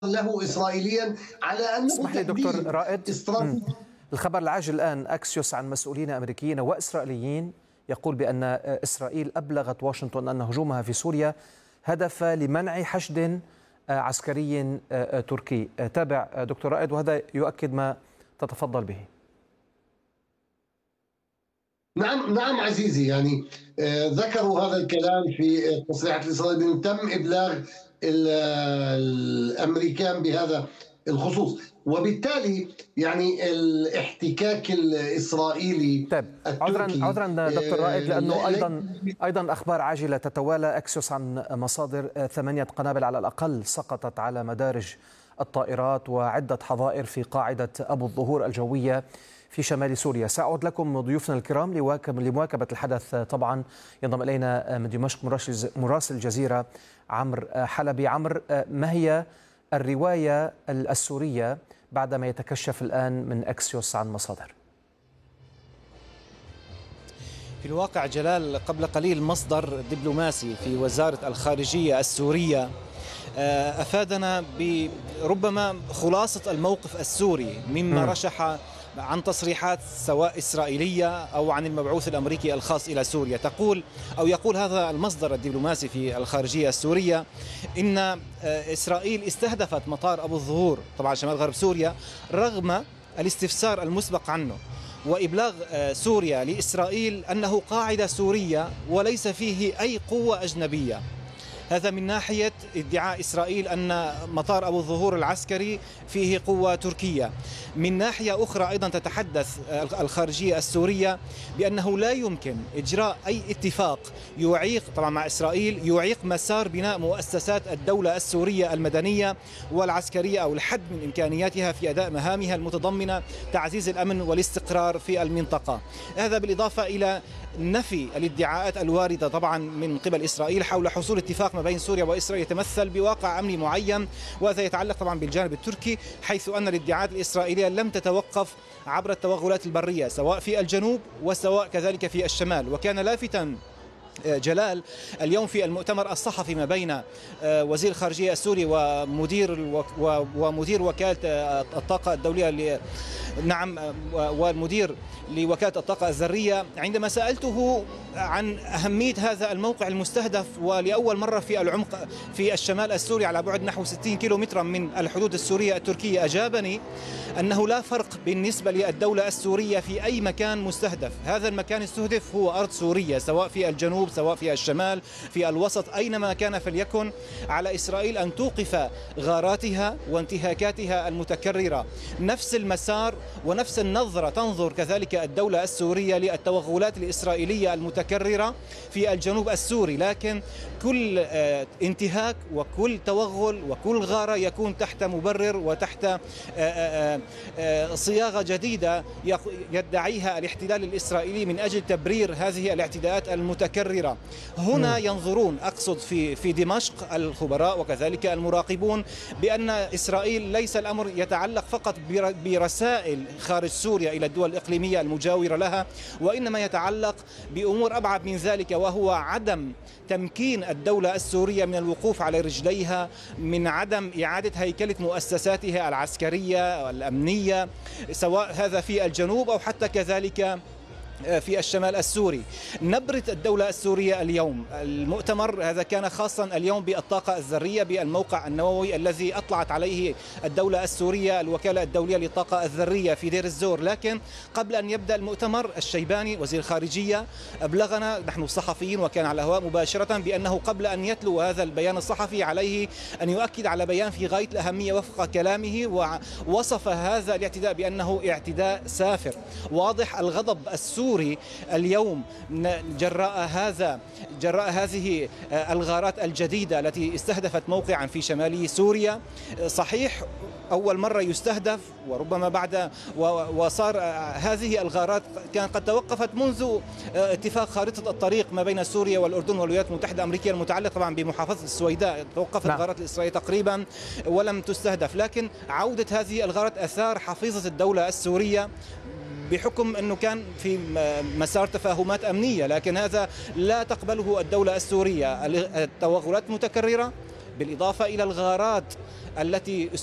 له إسرائيليا على أنه اسمح لي دكتور تهديد رائد. استراتيجي. الخبر العاجل الآن أكسيوس عن مسؤولين أمريكيين وإسرائيليين يقول بأن إسرائيل أبلغت واشنطن أن هجومها في سوريا هدف لمنع حشد عسكري تركي. تابع دكتور رائد، وهذا يؤكد ما تتفضل به. نعم عزيزي، يعني ذكروا هذا الكلام في تصريحات الإسرائيلية أنه تم إبلاغ الأمريكان بهذا الخصوص، وبالتالي يعني الاحتكاك الإسرائيلي طيب، التركي عذرا دكتور رائد، لأنه أيضا أخبار عاجلة تتوالى. أكسيوس عن مصادر 8 قنابل على الأقل سقطت على مدارج الطائرات وعدة حظائر في قاعدة أبو الظهور الجوية في شمال سوريا. سأعود لكم ضيوفنا الكرام لمواكبة الحدث. طبعا ينضم إلينا من دمشق مراسل الجزيرة عمرو حلبي. عمرو، ما هي الرواية السورية بعدما يتكشف الآن من أكسيوس عن مصادر؟ في الواقع جلال، قبل قليل مصدر دبلوماسي في وزارة الخارجية السورية أفادنا بربما خلاصة الموقف السوري مما رشح عن تصريحات سواء إسرائيلية أو عن المبعوث الأمريكي الخاص إلى سوريا. يقول هذا المصدر الدبلوماسي في الخارجية السورية إن إسرائيل استهدفت مطار أبو الظهور طبعا شمال غرب سوريا رغم الاستفسار المسبق عنه، وإبلاغ سوريا لإسرائيل أنه قاعدة سورية وليس فيه أي قوة أجنبية. هذا من ناحية ادعاء إسرائيل أن مطار أبو الظهور العسكري فيه قوة تركية. من ناحية أخرى أيضا تتحدث الخارجية السورية بأنه لا يمكن إجراء أي اتفاق يعيق طبعا مع إسرائيل يعيق مسار بناء مؤسسات الدولة السورية المدنية والعسكرية أو الحد من إمكانياتها في أداء مهامها المتضمنة تعزيز الأمن والاستقرار في المنطقة. هذا بالإضافة إلى نفي الادعاءات الواردة طبعا من قبل إسرائيل حول حصول اتفاق ما بين سوريا وإسرائيل يتمثل بواقع أمني معين، وهذا يتعلق طبعا بالجانب التركي، حيث أن الادعاءات الإسرائيلية لم تتوقف عبر التوغلات البرية سواء في الجنوب وسواء كذلك في الشمال. وكان لافتا جلال اليوم في المؤتمر الصحفي ما بين وزير الخارجية السوري ومدير وكالة الطاقة الدولية والمدير لوكالة الطاقة الذرية، عندما سألته عن أهمية هذا الموقع المستهدف ولأول مرة في العمق في الشمال السوري على بعد نحو 60 كيلومترا من الحدود السورية التركية، أجابني أنه لا فرق بالنسبة للدولة السورية في أي مكان مستهدف. هذا المكان استهدف هو أرض سورية سواء في الجنوب سواء في الشمال في الوسط أينما كان فليكن. على إسرائيل أن توقف غاراتها وانتهاكاتها المتكررة. نفس المسار ونفس النظرة تنظر كذلك الدولة السورية للتوغلات الإسرائيلية المتكررة في الجنوب السوري، لكن كل انتهاك وكل توغل وكل غارة يكون تحت مبرر وتحت صياغة جديدة يدعيها الاحتلال الإسرائيلي من أجل تبرير هذه الاعتداءات المتكررة. هنا ينظرون، أقصد في دمشق الخبراء وكذلك المراقبون، بأن إسرائيل ليس الأمر يتعلق فقط برسائل خارج سوريا إلى الدول الإقليمية المجاورة لها، وإنما يتعلق بأمور أبعد من ذلك، وهو عدم تمكين الدولة السورية من الوقوف على رجليها، من عدم إعادة هيكلة مؤسساتها العسكرية والأمنية سواء هذا في الجنوب أو حتى كذلك في الشمال السوري. نبرة الدولة السورية اليوم، المؤتمر هذا كان خاصا اليوم بالطاقة الذرية بالموقع النووي الذي أطلعت عليه الدولة السورية الوكالة الدولية للطاقة الذرية في دير الزور. لكن قبل أن يبدأ المؤتمر الشيباني وزير الخارجية أبلغنا نحن الصحفيين وكان على الهواء مباشرة بأنه قبل أن يتلو هذا البيان الصحفي عليه أن يؤكد على بيان في غاية الأهمية وفق كلامه، ووصف هذا الاعتداء بأنه اعتداء سافر. واضح الغضب السوري اليوم جراء هذه الغارات الجديدة التي استهدفت موقعا في شمال سوريا. صحيح أول مرة يستهدف وربما بعد وصار هذه الغارات كان قد توقفت منذ اتفاق خارطة الطريق ما بين سوريا والأردن والولايات المتحدة الأمريكية المتعلق طبعا بمحافظة السويداء. توقفت الغارات الإسرائيلية تقريبا ولم تستهدف، لكن عودة هذه الغارات أثار حفيظة الدولة السورية بحكم أنه كان في مسار تفاهمات أمنية، لكن هذا لا تقبله الدولة السورية. التوغلات متكررة بالإضافة إلى الغارات التي